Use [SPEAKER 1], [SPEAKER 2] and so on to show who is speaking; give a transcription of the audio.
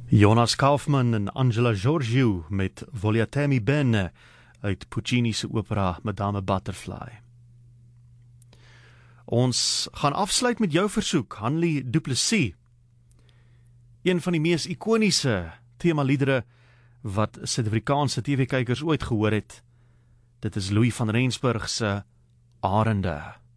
[SPEAKER 1] Jonas Kaufman en Angela Georgiou met Vogliatemi Bene uit Puccini's opera Madame Butterfly. Ons gaan afsluit met jou versoek, Hanlie Du Plessis. Een van die mees ikoniese themaliedere wat Suid-Afrikaanse TV-kykers ooit gehoor het. Dit is Louis van Rensburg se Arende.